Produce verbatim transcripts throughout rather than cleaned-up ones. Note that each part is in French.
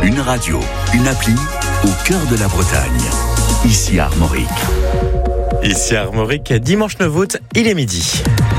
Une radio, une appli au cœur de la Bretagne. Ici à Armorique. Ici à Armorique, dimanche neuf août, il est midi.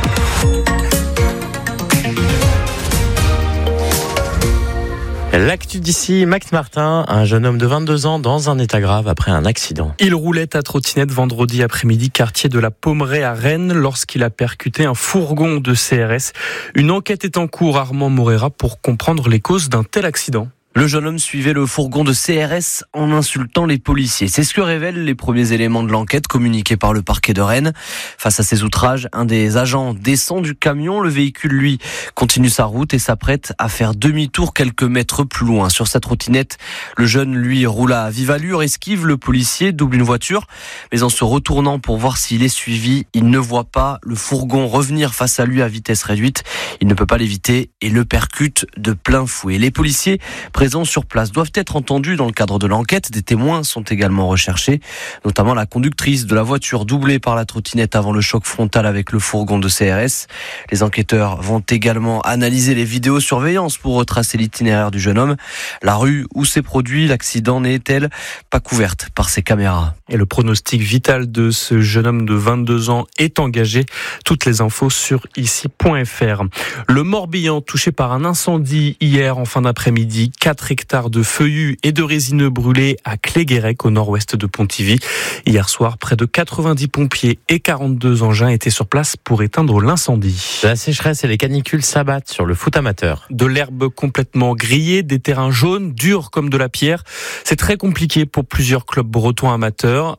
L'actu d'ici, Max Martin, un jeune homme de vingt-deux ans dans un état grave après un accident. Il roulait à trottinette vendredi après-midi, quartier de la Pommeraye à Rennes, lorsqu'il a percuté un fourgon de C R S. Une enquête est en cours, Armand Morera, pour comprendre les causes d'un tel accident. Le jeune homme suivait le fourgon de C R S en insultant les policiers. C'est ce que révèlent les premiers éléments de l'enquête communiqués par le parquet de Rennes. Face à ces outrages, un des agents descend du camion. Le véhicule, lui, continue sa route et s'apprête à faire demi-tour quelques mètres plus loin. Sur sa trottinette, le jeune, lui, roule à vive allure, esquive le policier, double une voiture. Mais en se retournant pour voir s'il est suivi, il ne voit pas le fourgon revenir face à lui à vitesse réduite. Il ne peut pas l'éviter et le percute de plein fouet. Les policiers présents sur place doivent être entendus dans le cadre de l'enquête. Des témoins sont également recherchés, notamment la conductrice de la voiture doublée par la trottinette avant le choc frontal avec le fourgon de C R S. Les enquêteurs vont également analyser les vidéosurveillances pour retracer l'itinéraire du jeune homme. La rue où s'est produit l'accident n'est-elle pas couverte par ces caméras? Et le pronostic vital de ce jeune homme de vingt-deux ans est engagé. Toutes les infos sur ici point f r. Le Morbihan touché par un incendie hier en fin d'après-midi. quatre hectares de feuillus et de résineux brûlés à Cléguérec, au nord-ouest de Pontivy. Hier soir, près de quatre-vingt-dix pompiers et quarante-deux engins étaient sur place pour éteindre l'incendie. La sécheresse et les canicules s'abattent sur le foot amateur. De l'herbe complètement grillée, des terrains jaunes, durs comme de la pierre. C'est très compliqué pour plusieurs clubs bretons amateurs.